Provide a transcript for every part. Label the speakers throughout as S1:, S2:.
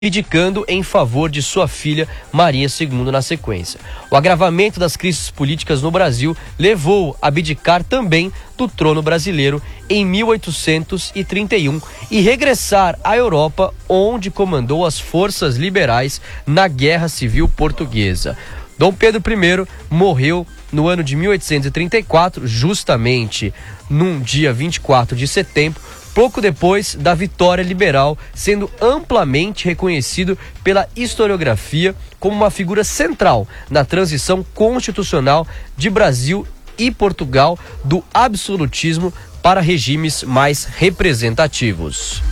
S1: abdicando em favor de sua filha Maria II na sequência. O agravamento das crises políticas no Brasil levou a abdicar também do trono brasileiro em 1831 e regressar à Europa, onde comandou as forças liberais na Guerra Civil Portuguesa. Dom Pedro I morreu no ano de 1834, justamente num dia 24 de setembro, pouco depois da vitória liberal, sendo amplamente reconhecido pela historiografia como uma figura central na transição constitucional de Brasil e Portugal do absolutismo para regimes mais representativos.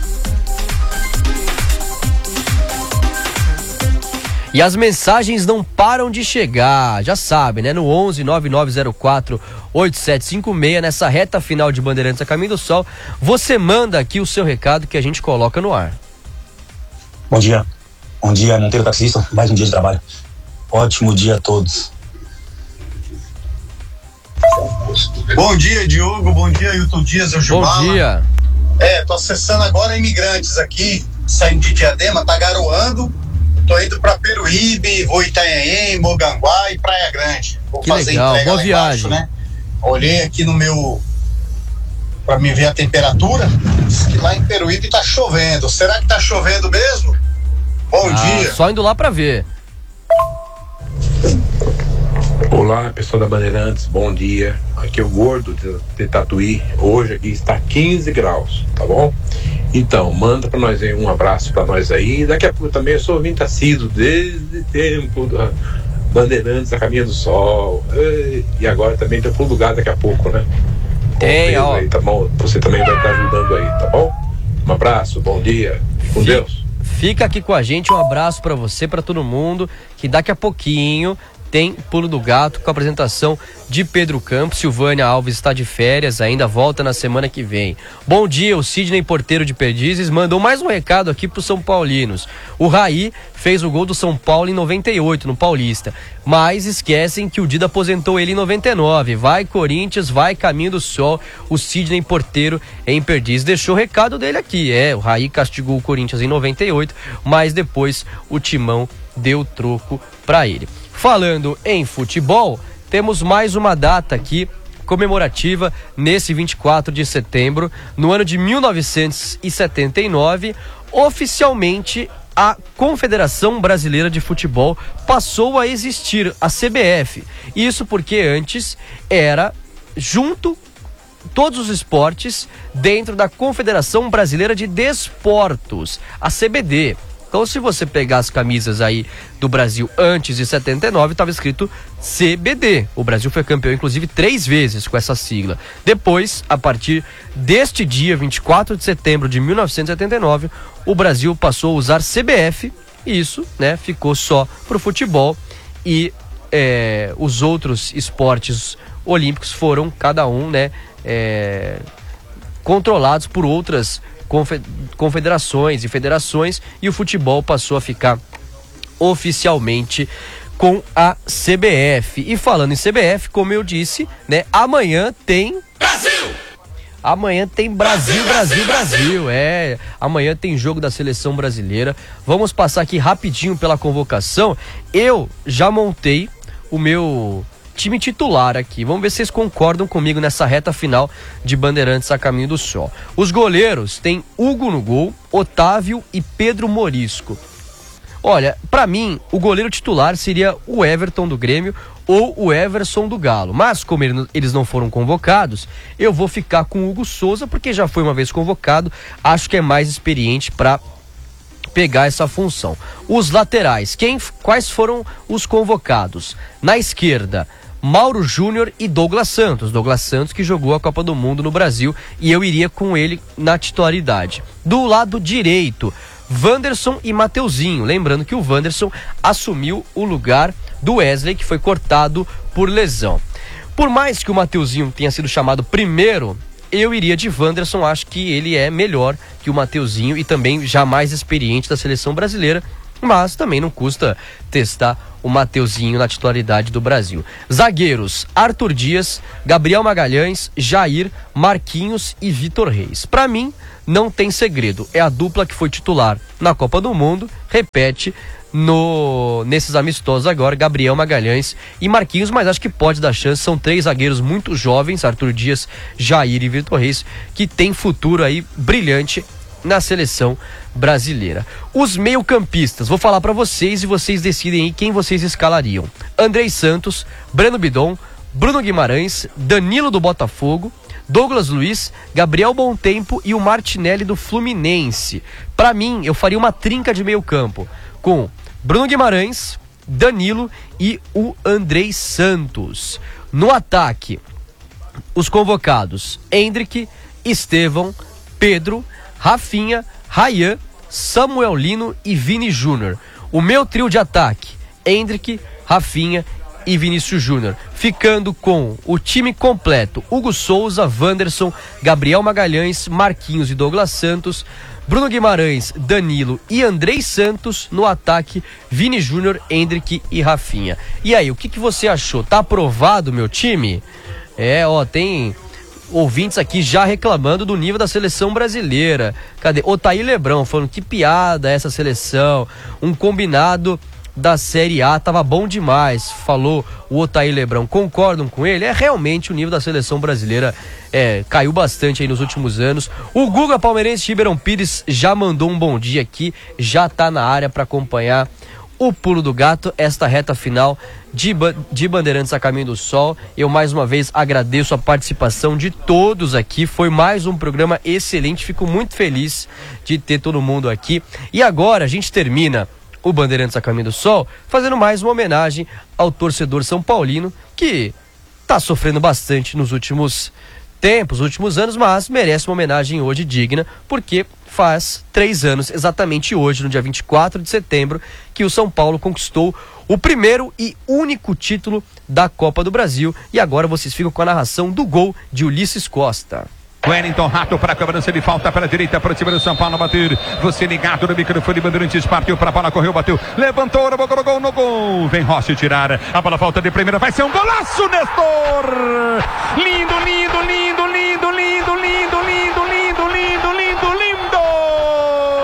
S1: E as mensagens não param de chegar, já sabe, né? No 11 9904 8756, nessa reta final de Bandeirantes a Caminho do Sol, você manda aqui o seu recado que a gente coloca no ar.
S2: Bom dia, Monteiro Taxista, mais um dia de trabalho. Ótimo dia a todos.
S3: Bom dia, Diogo, bom dia, Hilton Dias, eu Gilmar.
S1: Bom dia.
S3: Tô acessando agora Imigrantes aqui, saindo de Diadema, tá garoando. Tô indo pra Peruíbe, vou Itanhaém, Moganguá e Praia Grande. Vou
S1: que
S3: fazer
S1: legal,
S3: entrega
S1: boa
S3: lá
S1: viagem.
S3: embaixo, né? Olhei aqui no meu pra me ver a temperatura, diz que lá em Peruíbe tá chovendo. Será que tá chovendo mesmo? Bom dia.
S1: Só indo lá pra ver.
S4: Olá, pessoal da Bandeirantes, bom dia. Aqui é o Gordo de Tatuí. Hoje aqui está 15 graus, tá bom? Então, manda pra nós aí um abraço pra nós aí. Daqui a pouco também eu sou ouvinte assíduo desde tempo da Bandeirantes a Caminho do Sol. E agora também tem Pulo do Gato daqui a pouco, né?
S1: Tem, ó.
S4: Aí, tá bom? Você também vai estar ajudando aí, tá bom? Um abraço, bom dia. Com Deus.
S1: Fica aqui com a gente, um abraço pra você, pra todo mundo, que daqui a pouquinho tem Pulo do Gato com a apresentação de Pedro Campos. Silvânia Alves está de férias, ainda volta na semana que vem. Bom dia, o Sidney Porteiro de Perdizes mandou mais um recado aqui para os São Paulinos. O Raí fez o gol do São Paulo em 98, no Paulista, mas esquecem que o Dida aposentou ele em 99. Vai Corinthians, vai Caminho do Sol. O Sidney Porteiro em Perdizes deixou o recado dele aqui. O Raí castigou o Corinthians em 98, mas depois o Timão deu troco para ele. Falando em futebol, temos mais uma data aqui comemorativa nesse 24 de setembro. No ano de 1979, oficialmente a Confederação Brasileira de Futebol passou a existir, a CBF. Isso porque antes era junto todos os esportes dentro da Confederação Brasileira de Desportos, a CBD. Então, se você pegar as camisas aí do Brasil antes de 79, estava escrito CBD. O Brasil foi campeão, inclusive, 3 vezes com essa sigla. Depois, a partir deste dia, 24 de setembro de 1979, o Brasil passou a usar CBF. E isso, né, ficou só para o futebol. E os outros esportes olímpicos foram, cada um, né, controlados por outras confederações e federações, e o futebol passou a ficar oficialmente com a CBF. E falando em CBF, como eu disse, né, amanhã tem Brasil! Amanhã tem Brasil. Amanhã tem jogo da seleção brasileira. Vamos passar aqui rapidinho pela convocação. Eu já montei o meu time titular aqui. Vamos ver se vocês concordam comigo nessa reta final de Bandeirantes a Caminho do Sol. Os goleiros tem Hugo no gol, Otávio e Pedro Morisco. Olha, pra mim, o goleiro titular seria o Everton do Grêmio ou o Everson do Galo. Mas como eles não foram convocados, eu vou ficar com o Hugo Souza, porque já foi uma vez convocado, acho que é mais experiente para pegar essa função. Os laterais, quais foram os convocados? Na esquerda, Mauro Júnior e Douglas Santos. Douglas Santos que jogou a Copa do Mundo no Brasil, e eu iria com ele na titularidade. Do lado direito, Wanderson e Mateuzinho. Lembrando que o Wanderson assumiu o lugar do Wesley, que foi cortado por lesão. Por mais que o Mateuzinho tenha sido chamado primeiro, eu iria de Wanderson. Acho que ele é melhor que o Mateuzinho e também já mais experiente da seleção brasileira. Mas também não custa testar o Mateuzinho na titularidade do Brasil. Zagueiros, Arthur Dias, Gabriel Magalhães, Jair, Marquinhos e Vitor Reis. Para mim, não tem segredo. É a dupla que foi titular na Copa do Mundo, repete nesses amistosos agora, Gabriel Magalhães e Marquinhos, mas acho que pode dar chance. São 3 zagueiros muito jovens, Arthur Dias, Jair e Vitor Reis, que tem futuro aí brilhante na seleção brasileira. Os meio-campistas, vou falar pra vocês e vocês decidem aí quem vocês escalariam. Andrei Santos, Breno Bidon, Bruno Guimarães, Danilo do Botafogo, Douglas Luiz, Gabriel Bontempo e o Martinelli do Fluminense. Pra mim, eu faria uma trinca de meio-campo com Bruno Guimarães, Danilo e o Andrei Santos. No ataque, os convocados: Endrick, Estevão, Pedro, Rafinha, Ryan, Samuel Lino e Vini Júnior. O meu trio de ataque: Endrick, Rafinha e Vinícius Júnior, ficando com o time completo: Hugo Souza, Wanderson, Gabriel Magalhães, Marquinhos e Douglas Santos, Bruno Guimarães, Danilo e Andrei Santos. No ataque, Vini Júnior, Endrick e Rafinha. E aí, o que você achou? Tá aprovado o meu time? Tem ouvintes aqui já reclamando do nível da seleção brasileira. Cadê? Otaí Lebrão falando que piada essa seleção, um combinado da Série A tava bom demais, falou o Otaí Lebrão. Concordam com ele? Realmente o nível da seleção brasileira caiu bastante aí nos últimos anos. O Guga Palmeirense de Ribeirão Pires já mandou um bom dia aqui, já tá na área para acompanhar o Pulo do Gato, esta reta final de Bandeirantes a Caminho do Sol. Eu mais uma vez agradeço a participação de todos aqui, foi mais um programa excelente, fico muito feliz de ter todo mundo aqui. E agora a gente termina o Bandeirantes a Caminho do Sol fazendo mais uma homenagem ao torcedor são paulino, que tá sofrendo bastante nos últimos tempos, últimos anos, mas merece uma homenagem hoje digna, porque faz 3 anos, exatamente hoje, no dia 24 de setembro, que o São Paulo conquistou o primeiro e único título da Copa do Brasil. E agora vocês ficam com a narração do gol de Ulisses Costa.
S5: Wellington Rato para a cobrança de falta para a direita, para cima do São Paulo bater. Você ligado no microfone, Bandeirantes partiu para a bola, correu, bateu, levantou, no gol. Vem Rossi tirar a bola, volta de primeira, vai ser um golaço, Nestor! Lindo, lindo!